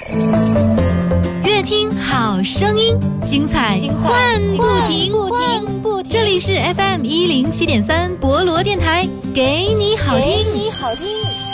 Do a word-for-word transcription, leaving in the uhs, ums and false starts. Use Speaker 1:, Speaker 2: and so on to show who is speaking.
Speaker 1: 越听好声音，精彩换不停，不停不停。这里是 F M 一零七点三博罗电台，给你好听，
Speaker 2: 给你好听。